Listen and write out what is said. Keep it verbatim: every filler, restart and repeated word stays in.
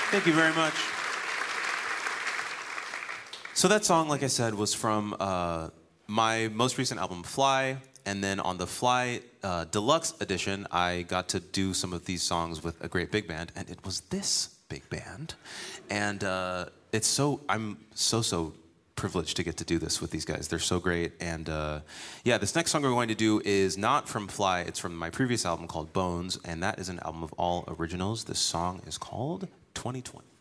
Thank you very much. So that song, like I said, was from uh, my most recent album, Fly. And then on the Fly uh, Deluxe Edition, I got to do some of these songs with a great big band. And it was this big band. And uh, it's so, I'm so, so privileged to get to do this with these guys. They're so great. And uh, yeah, this next song we're going to do is not from Fly. It's from my previous album called Bones. And that is an album of all originals. This song is called twenty twenty.